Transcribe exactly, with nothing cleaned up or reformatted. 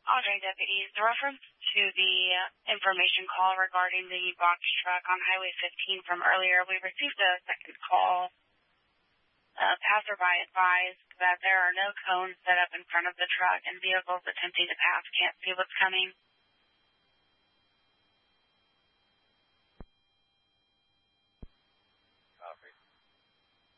Audrey deputies, the reference to the information call regarding the box truck on Highway fifteen from earlier, we received a second call. A passerby advised that there are no cones set up in front of the truck and vehicles attempting to pass can't see what's coming.